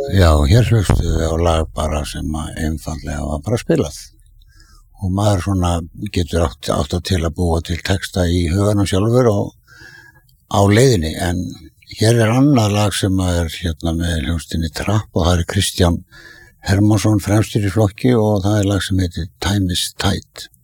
Já, hér hlustuðu við á lag bara sem einfaldlega var bara spilað og maður svona getur átt til að búa til texta í huganum sjálfur á leiðinni, en hér annað lag sem er hérna með hljómsveitinni Trapp og það er Kristján Hermannsson fremstur í flokki og það er lag sem heitir Time is Tight.